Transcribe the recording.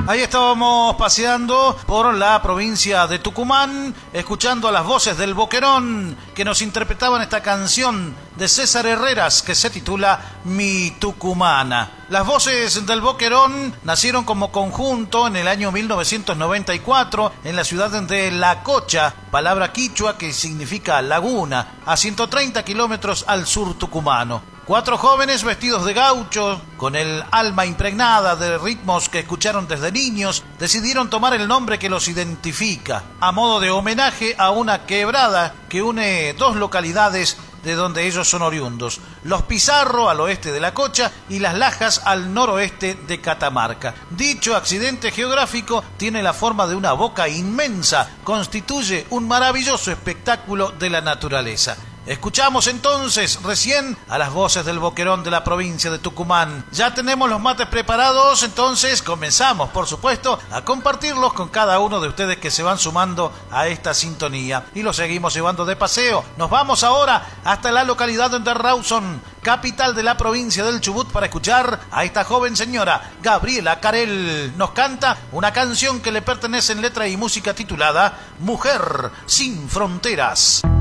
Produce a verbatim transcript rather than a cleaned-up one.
Ahí estábamos paseando por la provincia de Tucumán, escuchando a las voces del Boquerón que nos interpretaban esta canción de César Herreras que se titula Mi Tucumana. Las voces del Boquerón nacieron como conjunto en el año mil novecientos noventa y cuatro en la ciudad de La Cocha, palabra quichua que significa laguna, a ciento treinta kilómetros al sur tucumano. Cuatro jóvenes vestidos de gaucho, con el alma impregnada de ritmos que escucharon desde niños, decidieron tomar el nombre que los identifica, a modo de homenaje a una quebrada que une dos localidades de donde ellos son oriundos: Los Pizarro al oeste de La Cocha y Las Lajas al noroeste de Catamarca. Dicho accidente geográfico tiene la forma de una boca inmensa, constituye un maravilloso espectáculo de la naturaleza. Escuchamos entonces recién a las voces del Boquerón de la provincia de Tucumán. Ya tenemos los mates preparados, entonces comenzamos, por supuesto, a compartirlos con cada uno de ustedes que se van sumando a esta sintonía. Y los seguimos llevando de paseo. Nos vamos ahora hasta la localidad de Rawson, capital de la provincia del Chubut, para escuchar a esta joven señora, Gabriela Carel. Nos canta una canción que le pertenece en letra y música titulada Mujer sin Fronteras.